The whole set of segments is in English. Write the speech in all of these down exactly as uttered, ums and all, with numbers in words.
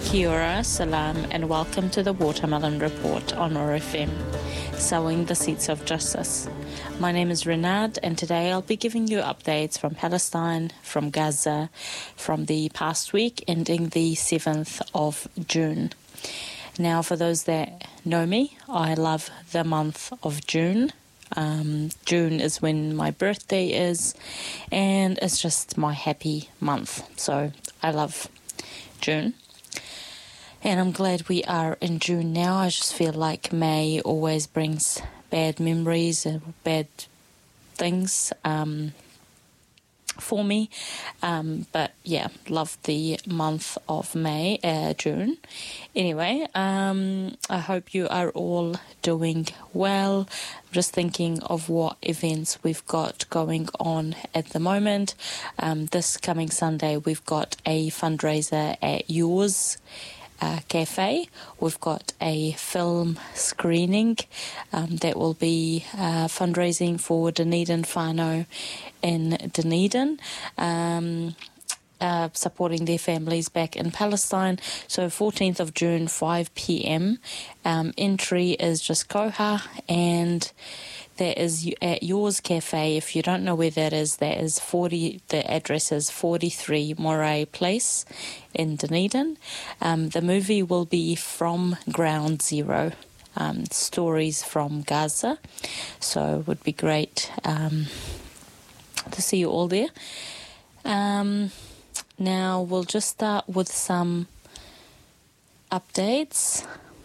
Kia ora, salam, and welcome to the Watermelon Report on O R F M, sowing the seeds of justice. My name is Renard, and today I'll be giving you updates from Palestine, from Gaza, from the past week ending the seventh of June. Now, for those that know me, I love the month of June. Um, June is when my birthday is, and it's just my happy month. So I love June. And I'm glad we are in June now. I just feel like May always brings bad memories and bad things um, for me. Um, but yeah, love the month of May, uh, June. Anyway, um, I hope you are all doing well. I'm just thinking of what events we've got going on at the moment. Um, this coming Sunday, we've got a fundraiser at yours Uh, cafe. We've got a film screening um, that will be uh, fundraising for Dunedin whānau in Dunedin, um, uh, supporting their families back in Palestine. So fourteenth of June, five p.m. Um, entry is just koha, and that is at Yours Cafe. If you don't know where that is, that is forty. The address is forty-three Moray Place in Dunedin. Um, the movie will be From Ground Zero, um, stories from Gaza. So it would be great um, to see you all there. Um, now we'll just start with some updates.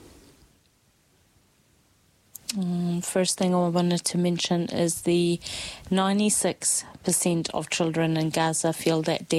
Um, first thing I wanted to mention is the ninety-six percent of children in Gaza feel that